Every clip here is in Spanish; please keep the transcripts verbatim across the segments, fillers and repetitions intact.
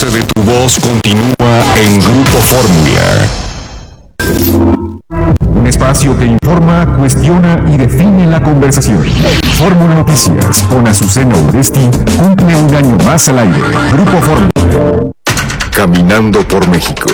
alcance de tu voz continúa en Grupo Fórmula. Un espacio que informa, cuestiona y define la conversación. Fórmula Noticias con Azucena Uresti cumple un año más al aire. Grupo Fórmula. Caminando por México.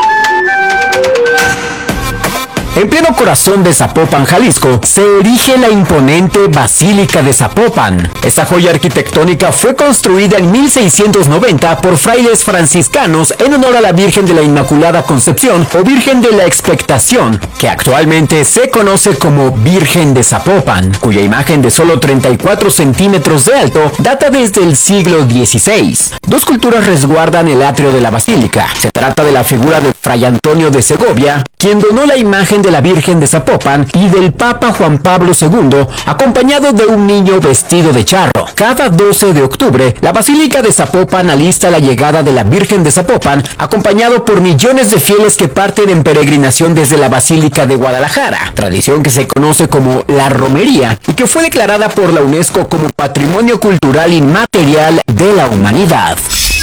En pleno corazón de Zapopan, Jalisco, se erige la imponente Basílica de Zapopan. Esta joya arquitectónica fue construida en mil seiscientos noventa por frailes franciscanos en honor a la Virgen de la Inmaculada Concepción o Virgen de la Expectación, que actualmente se conoce como Virgen de Zapopan, cuya imagen de solo treinta y cuatro centímetros de alto data desde el siglo dieciséis. Dos culturas resguardan el atrio de la basílica. Se trata de la figura de Fray Antonio de Segovia, quien donó la imagen de la Virgen de Zapopan, y del Papa Juan Pablo segundo, acompañado de un niño vestido de charro. Cada doce de octubre, la Basílica de Zapopan alista la llegada de la Virgen de Zapopan, acompañado por millones de fieles que parten en peregrinación desde la Basílica de Guadalajara, tradición que se conoce como la romería y que fue declarada por la UNESCO como Patrimonio Cultural Inmaterial de la Humanidad.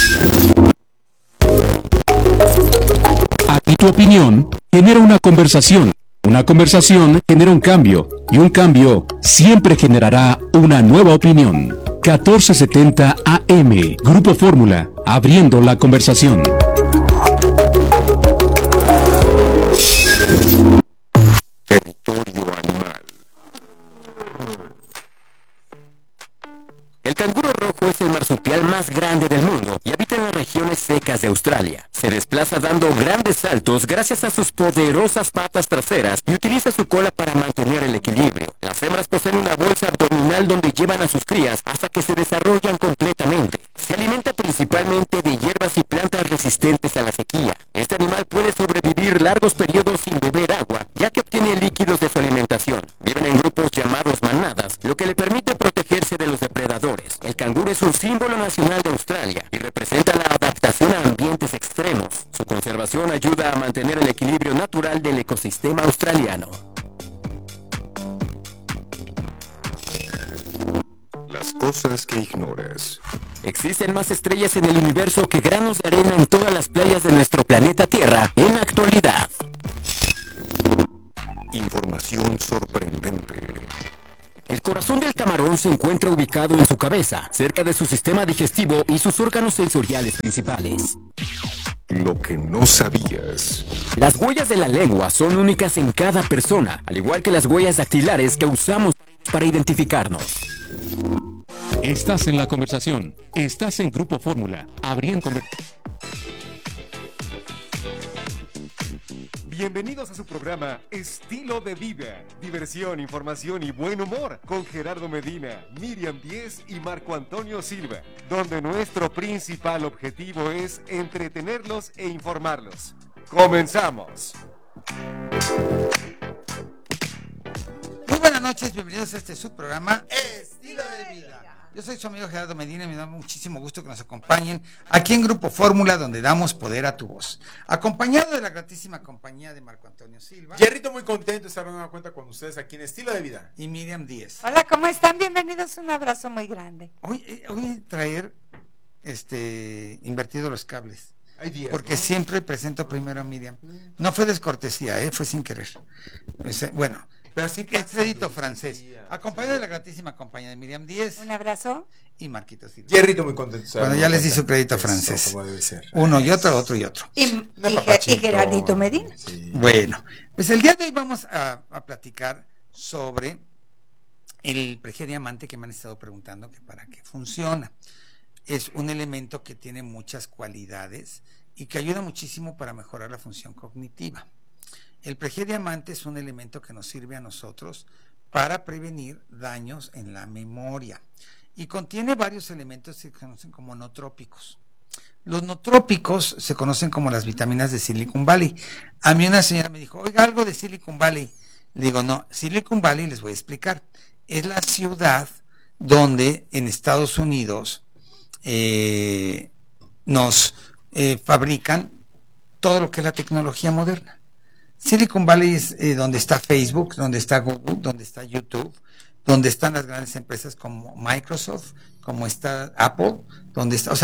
Aquí tu opinión genera una conversación. Una conversación genera un cambio. Y un cambio siempre generará una nueva opinión. catorce setenta A M. Grupo Fórmula. Abriendo la conversación. Territorio animal. El canguro rojo es el marsupial más grande del mundo y habita en las regiones secas de Australia. Se desplaza dando grandes saltos gracias a sus poderosas patas traseras y utiliza su cola para mantener el equilibrio. Las hembras poseen una bolsa abdominal donde llevan a sus crías hasta que se desarrollan completamente. Se alimenta principalmente de hierbas y plantas resistentes a la sequía. Este animal puede sobrevivir largos periodos sin beber agua, ya que obtiene líquidos de su alimentación. Viven en grupos llamados manadas, lo que le permite protegerse de los depredadores. El canguro es un símbolo nacional de Australia y representa la adaptación a ambientes extremos. Su conservación ayuda a mantener el equilibrio natural del ecosistema australiano. Las cosas que ignoras. Existen más estrellas en el universo que granos de arena en todas las playas de nuestro planeta Tierra en la actualidad. Información sorprendente. El corazón del camarón se encuentra ubicado en su cabeza, cerca de su sistema digestivo y sus órganos sensoriales principales. Lo que no sabías. Las huellas de la lengua son únicas en cada persona, al igual que las huellas dactilares que usamos para identificarnos. Estás en la conversación. Estás en Grupo Fórmula. Abriendo conversación. Bienvenidos a su programa Estilo de Vida, diversión, información y buen humor con Gerardo Medina, Miriam Díez y Marco Antonio Silva, donde nuestro principal objetivo es entretenerlos e informarlos. ¡Comenzamos! Muy buenas noches, bienvenidos a este subprograma Estilo de Vida. Yo soy su amigo Gerardo Medina y me da muchísimo gusto que nos acompañen aquí en Grupo Fórmula, donde damos poder a tu voz. Acompañado de la gratísima compañía de Marco Antonio Silva. Jerrito, muy contento de estar de nueva cuenta con ustedes aquí en Estilo de Vida. Y Miriam Díez. Hola, ¿cómo están? Bienvenidos, un abrazo muy grande. Hoy, eh, hoy traer, este, invertido los cables. Hay días, porque ¿no? Siempre presento primero a Miriam. No fue descortesía, eh, fue sin querer. Pues, eh, bueno. Pero así Es crédito pasa, francés. sí, Acompañado de la gratísima compañía de Miriam Díez Un abrazo. y Marquito Silva. Jerrito, muy contento. Bueno, ya les di su crédito Eso, francés. como debe ser. Uno y otro, otro y otro. Y, Una y, papachito. y Gerardito Medina. Sí. Bueno, pues el día de hoy vamos a, a platicar sobre el prediamante que me han estado preguntando que para qué funciona. Es un elemento que tiene muchas cualidades y que ayuda muchísimo para mejorar la función cognitiva. El prediamante es un elemento que nos sirve a nosotros para prevenir daños en la memoria y contiene varios elementos que se conocen como nootrópicos. Los nootrópicos se conocen como las vitaminas de Silicon Valley. A mí una señora me dijo, oiga, algo de Silicon Valley. Le digo, no, Silicon Valley les voy a explicar. Es la ciudad donde en Estados Unidos eh, nos eh, fabrican todo lo que es la tecnología moderna. Silicon Valley es eh, donde está Facebook, donde está Google, donde está YouTube, donde están las grandes empresas como Microsoft, como está Apple, donde está, o sea,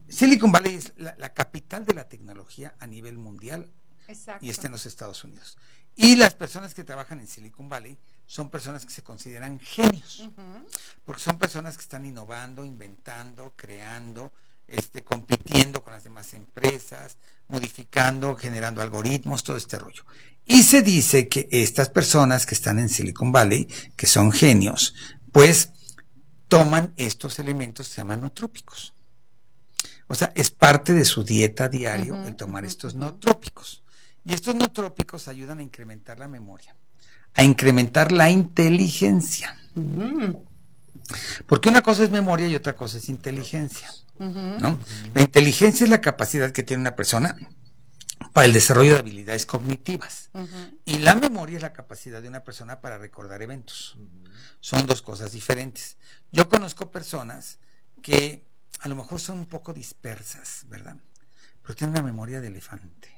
Silicon Valley es la, la capital de la tecnología a nivel mundial. Exacto. Y está en los Estados Unidos. Y las personas que trabajan en Silicon Valley son personas que se consideran genios, uh-huh. porque son personas que están innovando, inventando, creando, este, compitiendo con las demás empresas, modificando, generando algoritmos, todo este rollo. Y se dice que estas personas que están en Silicon Valley, que son genios, pues toman estos elementos que se llaman nootrópicos. O sea, es parte de su dieta diario uh-huh, el tomar uh-huh, estos uh-huh. nootrópicos. Y estos nootrópicos ayudan a incrementar la memoria, a incrementar la inteligencia. Uh-huh. Porque una cosa es memoria y otra cosa es inteligencia. Uh-huh. ¿No? La inteligencia es la capacidad que tiene una persona para el desarrollo de habilidades cognitivas. Uh-huh. Y la memoria es la capacidad de una persona para recordar eventos. Uh-huh. Son dos cosas diferentes. Yo conozco personas que a lo mejor son un poco dispersas, ¿verdad? Pero tienen una memoria de elefante.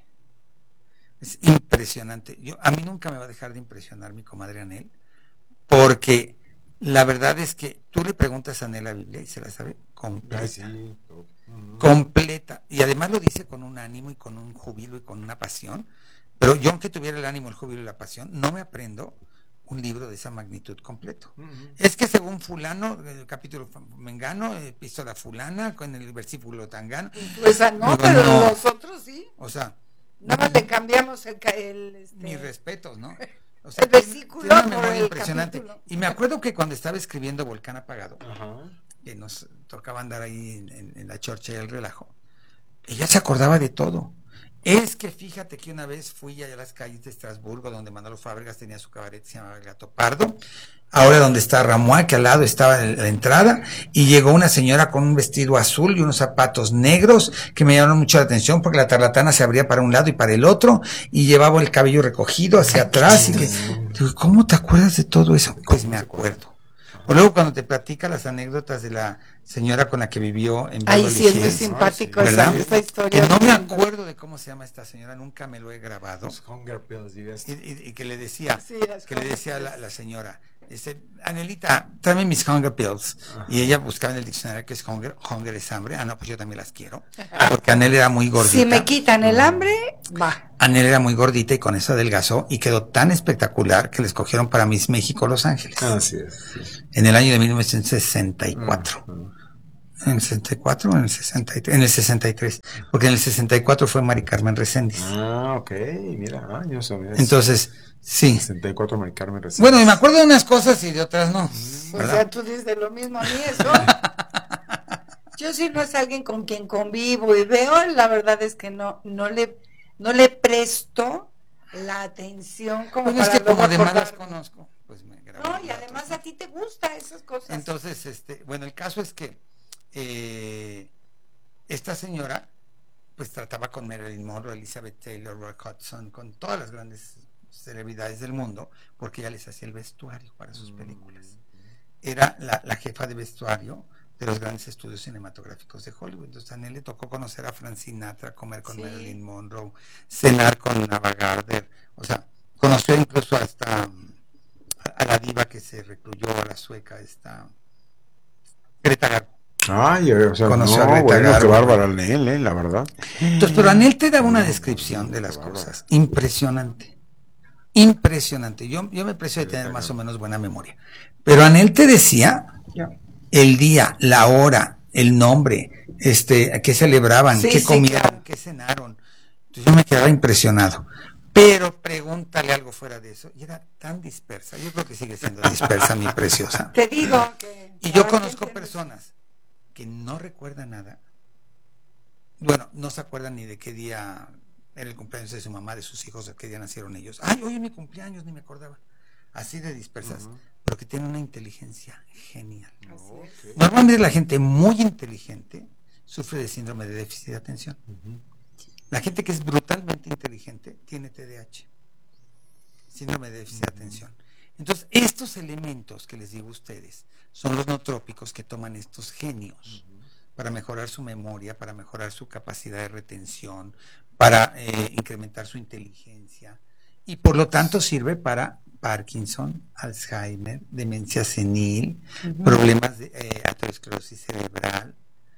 Es impresionante. Yo, a mí nunca me va a dejar de impresionar mi comadre Anel, porque la verdad es que tú le preguntas a Anel la Biblia y se la sabe completa. Sí. Uh-huh. Completa. Y además lo dice con un ánimo y con un júbilo y con una pasión. Pero yo, aunque tuviera el ánimo, el júbilo y la pasión, no me aprendo un libro de esa magnitud completo. Uh-huh. Es que según fulano, el capítulo mengano, epístola fulana, con el versículo tangano. Pues no, digo, pero no, nosotros sí. O sea, nada más le cambiamos el, el este, mis respetos, ¿no? O sea, el versículo tiene una memoria el impresionante. Capítulo. Y me acuerdo que cuando estaba escribiendo Volcán Apagado, uh-huh. que nos tocaba andar ahí en, en, en la chorcha y el relajo, ella se acordaba de todo. Es que fíjate que una vez fui allá a las calles de Estrasburgo, donde Manolo Fábregas tenía su cabaret, se llamaba El Gato Pardo, ahora donde está Ramuá, que al lado estaba la entrada, y llegó una señora con un vestido azul y unos zapatos negros que me llamaron mucho la atención porque la tarlatana se abría para un lado y para el otro, y llevaba el cabello recogido hacia atrás, y que, digo, ¿cómo te acuerdas de todo eso? Pues me acuerdo. O luego cuando te platica las anécdotas de la señora con la que vivió en Ay, sí, es muy simpático esa, esa historia. Que no me acuerdo de cómo se llama esta señora, nunca me lo he grabado. Los Hunger Pills, y, y, y que le decía, sí, que le decía a la, la señora, dice, Anelita, tráeme mis Hunger Pills. Ajá. Y ella buscaba en el diccionario que es Hunger, Hunger es hambre. Ah, no, pues yo también las quiero. Porque Anel era muy gordita. Si me quitan el hambre, va. Anel era muy gordita y con eso adelgazó y quedó tan espectacular que le escogieron para Miss México Los Ángeles. Así es. Sí. En el año de mil novecientos sesenta y cuatro. Uh-huh. ¿En el sesenta y cuatro o en el sesenta y tres? En el sesenta y tres. Porque en el sesenta y cuatro fue Mari Carmen Reséndiz. Ah, ok. Mira, ah, yo sabía. Entonces, sí. sesenta y cuatro Mari Carmen Reséndiz. Bueno, y me acuerdo de unas cosas y de otras no. O sea, tú dices lo mismo a mí eso. Yo sí no es alguien con quien convivo y veo, la verdad es que no, no le, no le presto la atención como bueno, para es que como además las recordar. conozco, pues me grabo. No, y además a ti te gustan esas cosas. Entonces, este, bueno, el caso es que eh, esta señora pues trataba con Marilyn Monroe, Elizabeth Taylor, Roy Hodgson, con todas las grandes celebridades del mundo, porque ella les hacía el vestuario para sus películas. Era la, la jefa de vestuario de los grandes estudios cinematográficos de Hollywood. Entonces a Anel le tocó conocer a Frank Sinatra, comer con sí. Marilyn Monroe, cenar con Ava Gardner, o sea, conoció incluso hasta a, a la diva que se recluyó, a la sueca, esta Greta Garbo. Ay, o sea, conoció no, a Greta bueno, Garbo. qué bárbara Anel, eh, la verdad. Entonces, pero Anel te daba una descripción de las cosas impresionante. Impresionante. Yo, yo me precio de tener más o menos buena memoria. Pero Anel te decía el día, la hora, el nombre, este, qué celebraban, sí, qué sí, comieron, claro. qué cenaron. Entonces yo me quedaba impresionado. Pero pregúntale algo fuera de eso. Y era tan dispersa. Yo creo que sigue siendo dispersa, mi preciosa. Te digo que... Y yo conozco personas que no recuerdan nada. Bueno, no se acuerdan ni de qué día era el cumpleaños de su mamá, de sus hijos, de qué día nacieron ellos. Ay, hoy es mi cumpleaños, ni me acordaba. Así de dispersas, uh-huh. pero que tienen una inteligencia genial. Oh, okay. Normalmente la gente muy inteligente sufre de síndrome de déficit de atención. Uh-huh. La gente que es brutalmente inteligente tiene T D A H, síndrome de déficit uh-huh. de atención. Entonces, estos elementos que les digo a ustedes son los nootrópicos que toman estos genios uh-huh. para mejorar su memoria, para mejorar su capacidad de retención, para eh, incrementar su inteligencia y por lo tanto sirve para Parkinson, Alzheimer, demencia senil, uh-huh. problemas de eh, aterosclerosis cerebral,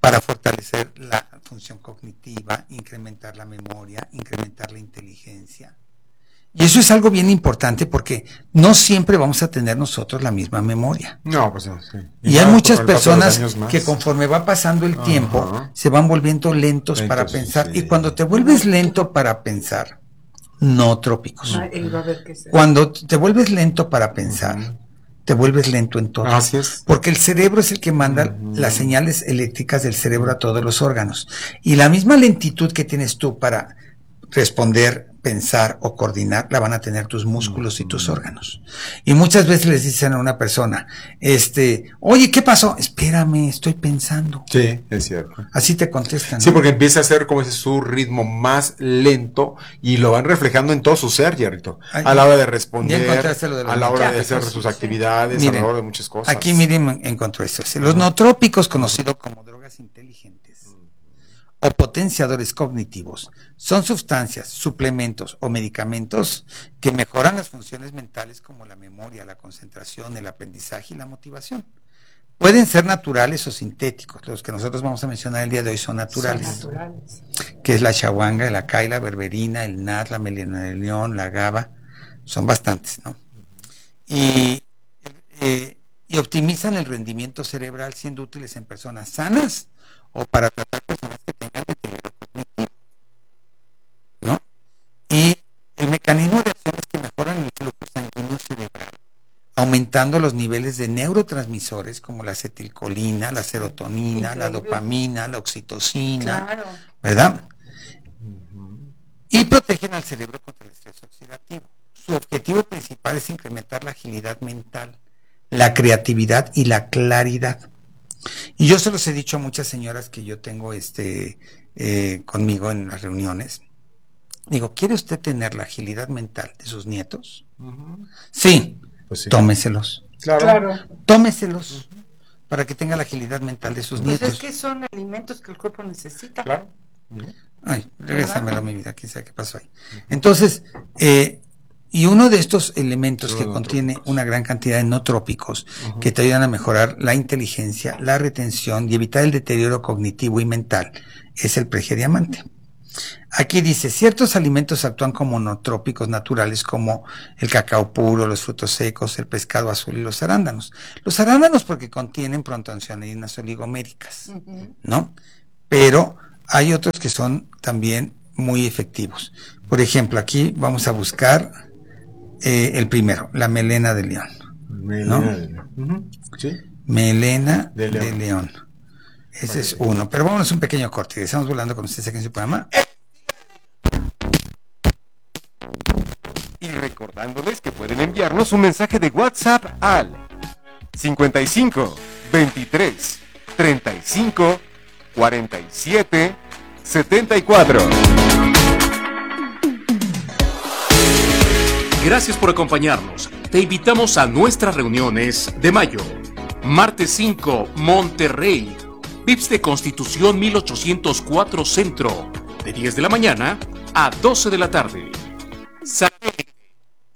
para fortalecer la función cognitiva, incrementar la memoria, incrementar la inteligencia. Y eso es algo bien importante porque no siempre vamos a tener nosotros la misma memoria. No, pues no, sí. Y, y hay muchas personas que conforme va pasando el Ajá. tiempo se van volviendo lentos, lentos para pensar. Sí. Y cuando te vuelves lento para pensar, nootrópicos. Cuando te vuelves lento para pensar, uh-huh. te vuelves lento en todo. Así es. Porque el cerebro es el que manda uh-huh. las señales eléctricas del cerebro a todos los órganos. Y la misma lentitud que tienes tú para responder, pensar o coordinar, la van a tener tus músculos y tus órganos. Y muchas veces les dicen a una persona, este, oye, ¿qué pasó? Espérame, estoy pensando. Sí, es cierto. Así te contestan, ¿no? Sí, porque empieza a ser como ese su ritmo más lento y lo van reflejando en todo su ser, Jerrito. A la hora de responder, de a la hora de hacer sus actividades, miren, a la hora de muchas cosas. Aquí miren, encontró esto. Los nootrópicos, conocidos como drogas inteligentes, o potenciadores cognitivos, son sustancias, suplementos o medicamentos que mejoran las funciones mentales como la memoria, la concentración, el aprendizaje y la motivación. Pueden ser naturales o sintéticos. Los que nosotros vamos a mencionar el día de hoy son naturales, son naturales. Que es la chawanga, el acai, la berberina, el nat, la melena de león, la gaba, son bastantes, ¿no? Y, eh, y optimizan el rendimiento cerebral siendo útiles en personas sanas o para tratar personas que tengan deterioro cognitivo, ¿no? Y el mecanismo de acción es que mejoran el flujo sanguíneo cerebral, aumentando los niveles de neurotransmisores como la acetilcolina, la serotonina, Increíble. la dopamina, la oxitocina, claro. ¿verdad? Uh-huh. Y protegen al cerebro contra el estrés oxidativo. Su objetivo principal es incrementar la agilidad mental, la creatividad y la claridad. Y yo se los he dicho a muchas señoras que yo tengo este eh, conmigo en las reuniones. Digo, ¿quiere usted tener la agilidad mental de sus nietos? Uh-huh. Sí, pues sí, tómeselos. Claro. claro. Tómeselos uh-huh. para que tenga la agilidad mental de sus pues nietos. Es que son alimentos que el cuerpo necesita. Claro. Uh-huh. Ay, regrésamelo, mi vida, quién sabe qué pasó ahí. Entonces, eh, y uno de estos elementos que contiene una gran cantidad de nootrópicos uh-huh. que te ayudan a mejorar la inteligencia, la retención y evitar el deterioro cognitivo y mental es el preje-diamante. Aquí dice, ciertos alimentos actúan como nootrópicos naturales como el cacao puro, los frutos secos, el pescado azul y los arándanos. Los arándanos porque contienen proanthocyanidins oligoméricas, uh-huh. ¿no? Pero hay otros que son también muy efectivos. Por ejemplo, aquí vamos a buscar Eh, el primero, la melena de león. Melena, ¿no? de león. Uh-huh. ¿Sí? Melena de león. de león. Ese vale. es uno. Pero vámonos un pequeño corte. Estamos volando con ustedes aquí en su programa. Y recordándoles que pueden enviarnos un mensaje de WhatsApp al cincuenta y cinco, veintitrés, treinta y cinco, cuarenta y siete, setenta y cuatro. Gracias por acompañarnos. Te invitamos a nuestras reuniones de mayo. Martes cinco, Monterrey. V I P S de Constitución mil ochocientos cuatro Centro. De diez de la mañana a doce de la tarde.